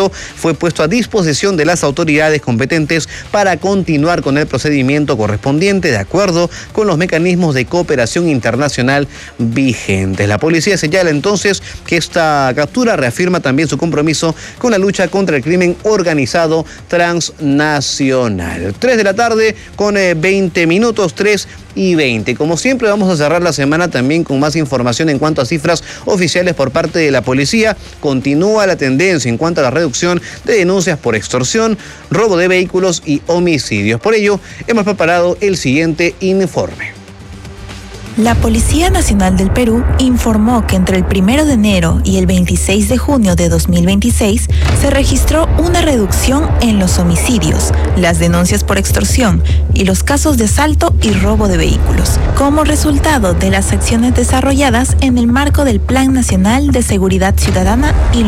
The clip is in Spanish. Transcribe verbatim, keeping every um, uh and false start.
caso fue puesto a disposición de las autoridades competentes para continuar con el procedimiento correspondiente de acuerdo con los mecanismos de cooperación internacional vigentes. La policía señala entonces que esta captura reafirma también su compromiso con la lucha contra el crimen organizado transnacional. tres de la tarde con eh, veinte minutos, tres y veinte. Como siempre, vamos a cerrar la semana también con más información en cuanto a cifras oficiales por parte de la policía. Continúa la tendencia en cuanto a la reducción de denuncias por extorsión, robo de vehículos y homicidios. Por ello, hemos preparado el siguiente informe. La Policía Nacional del Perú informó que entre el primero de enero y el veintiséis de junio de dos mil veintiséis se registró una reducción en los homicidios, las denuncias por extorsión y los casos de asalto y robo de vehículos, como resultado de las acciones desarrolladas en el marco del Plan Nacional de Seguridad Ciudadana y